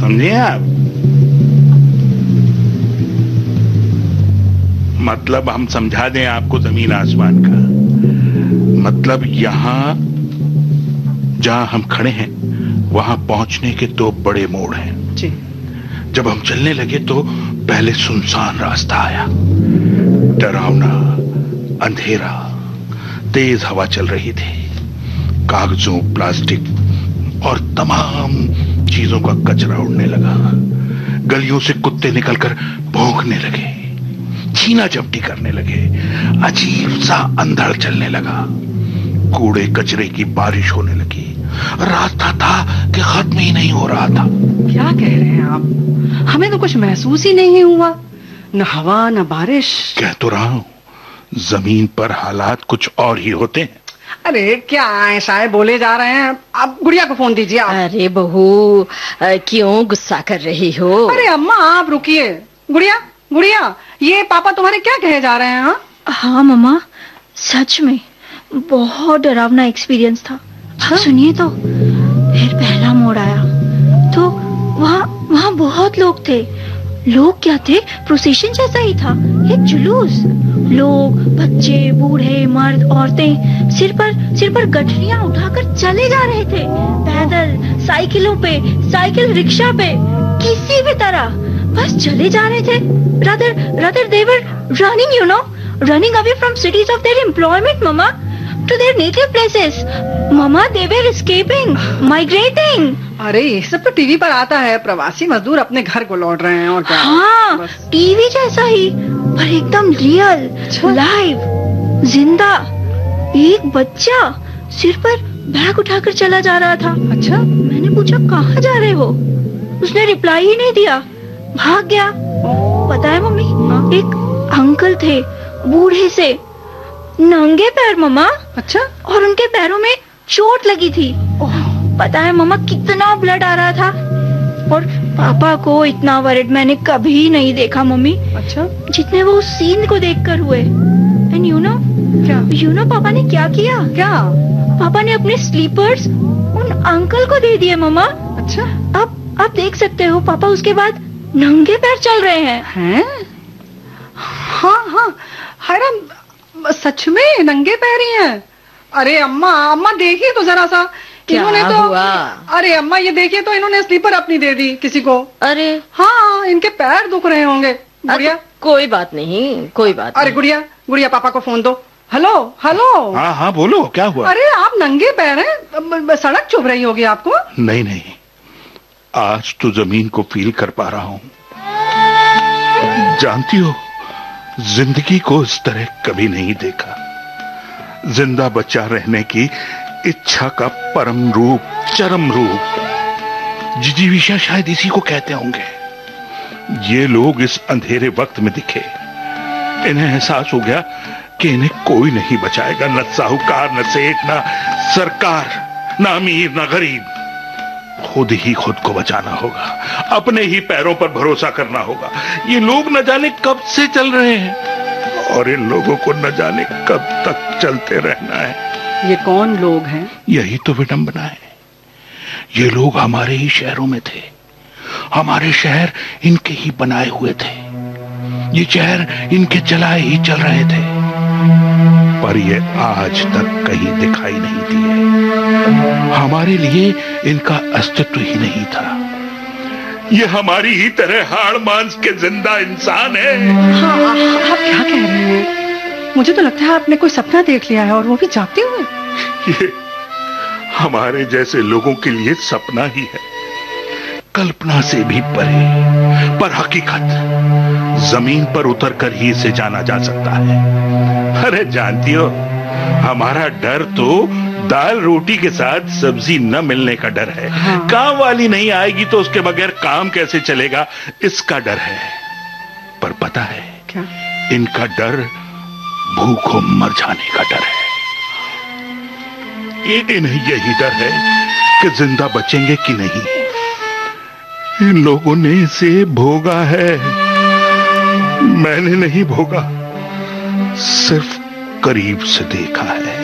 समझे आप? मतलब हम समझा दें आपको जमीन आसमान का। मतलब यहाँ जहां हम खड़े हैं वहां पहुंचने के 2 बड़े मोड़ हैं जी। जब हम चलने लगे तो पहले सुनसान रास्ता आया, डरावना, अंधेरा, तेज हवा चल रही थी, कागजों, प्लास्टिक और तमाम चीजों का कचरा उड़ने लगा। गलियों से कुत्ते निकलकर भौंकने लगे, छीना झपटी करने लगे, अजीब सा अंधड़ चलने लगा, कूड़े कचरे की बारिश होने लगी। रास्ता था कि खत्म ही नहीं हो रहा था। क्या कह रहे हैं आप? हमें तो कुछ महसूस ही नहीं हुआ, न हवा न बारिश। कह तो रहा हूं, जमीन पर हालात कुछ और ही होते हैं। अरे क्या ऐसा है बोले जा रहे हैं? आप गुड़िया को फोन दीजिए आप। अरे बहू, क्यों गुस्सा कर रही हो? अरे अम्मा आप रुकिए। गुड़िया गुड़िया, ये पापा तुम्हारे क्या कहे जा रहे हैं? हाँ हाँ मम्मा, सच में बहुत डरावना एक्सपीरियंस था। हाँ? सुनिए तो, फिर पहला मोड़ आया तो वहाँ बहुत लोग थे। लोग क्या थे, प्रोसेशन जैसा ही था, एक जुलूस। लोग, बच्चे, बूढ़े, मर्द, औरतें सिर पर गठरियां उठाकर चले जा रहे थे, पैदल, साइकिलों पे, साइकिल रिक्शा पे, किसी भी तरह बस चले जा रहे थे। rather they were running away from cities of their employment, mama, to their native places. Mama, they were escaping, migrating. अरे ये सब तो टीवी पर आता है, प्रवासी मजदूर अपने घर को लौट रहे हैं और क्या। हाँ, टीवी जैसा ही, पर एकदम रियल, लाइव, जिंदा। एक बच्चा सिर पर बैग उठाकर चला जा रहा था। अच्छा, मैंने पूछा कहाँ जा रहे हो? उसने रिप्लाई ही नहीं दिया, भाग गया। पता है मम्मी, एक अंकल थे, बूढ़े से, नंगे पैर मम्मा। अच्छा, और उनके पैरों में चोट लगी थी। पता है मम्मा, कितना ब्लड आ रहा था। और पापा को इतना वरिड मैंने कभी नहीं देखा मम्मी। अच्छा, जितने वो उस सीन को देखकर हुए। एंड यू नो पापा ने क्या किया? क्या? पापा ने अपने स्लीपर्स उन अंकल को दे दिए मम्मा। अच्छा, अब आप देख सकते हो, पापा उसके बाद नंगे पैर चल रहे हैं। हैं? हाँ, हैरान, सच में नंगे पैर ही हैं। अरे अम्मा देखिए तो जरा सा, इन्होंने तो हुआ? अरे अम्मा ये देखिए तो, इन्होंने स्लीपर अपनी दे दी किसी को। अरे हाँ, इनके पैर दुख रहे होंगे। गुड़िया, कोई बात नहीं, कोई बात अरे गुड़िया पापा को फोन दो। हेलो। हाँ बोलो, क्या हुआ? अरे आप नंगे पैर हैं, सड़क चुभ रही होगी आपको। नहीं, आज तो जमीन को फील कर पा रहा हूँ। जानती हो, जिंदगी को इस तरह कभी नहीं देखा। जिंदा बचा रहने की इच्छा का परम रूप, चरम रूप। जिजीविषा शायद इसी को कहते होंगे। ये लोग इस अंधेरे वक्त में दिखे। इन्हें एहसास हो गया कि इन्हें कोई नहीं बचाएगा, न साहूकार, न सेठ, न सरकार, न अमीर, न गरीब। खुद ही खुद को बचाना होगा, अपने ही पैरों पर भरोसा करना होगा। ये लोग न जाने कब से चल रहे हैं और इन लोगों को न जाने कब तक चलते रहना है। ये कौन लोग हैं? यही तो विडंबना है। ये लोग हमारे ही शहरों में थे, हमारे शहर इनके ही बनाए हुए थे, ये शहर इनके चलाए ही चल रहे थे, पर ये आज तक कहीं दिखाई नहीं दिए। हमारे लिए इनका अस्तित्व ही नहीं था। ये हमारी ही तरह हाड़ मांस के जिंदा इंसान है। हाँ, आप क्या कह रहे हैं? मुझे तो लगता है आपने कोई सपना देख लिया है, और वो भी जागते हुए। ये हमारे जैसे लोगों के लिए सपना ही है, कल्पना से भी परे, पर हकीकत जमीन पर उतरकर ही इसे जाना जा सकता है। अरे जानती हो, हमारा डर तो दाल रोटी के साथ सब्जी न मिलने का डर है। हाँ। काम वाली नहीं आएगी तो उसके बगैर काम कैसे चलेगा, इसका डर है। पर पता है क्या? इनका डर भूखों मर जाने का डर है। इन्हें यही डर है कि जिंदा बचेंगे कि नहीं। इन लोगों ने इसे भोगा है, मैंने नहीं भोगा, सिर्फ करीब से देखा है।